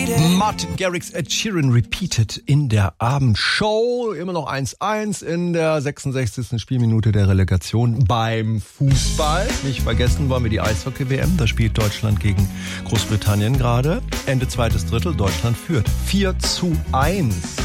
Martin Garrix, Ed Sheeran repeated in der Abendshow. Immer noch 1-1 in der 66. Spielminute der Relegation beim Fußball. Nicht vergessen wollen wir die Eishockey-WM. Da spielt Deutschland gegen Großbritannien gerade. Ende zweites Drittel. Deutschland führt 4-1.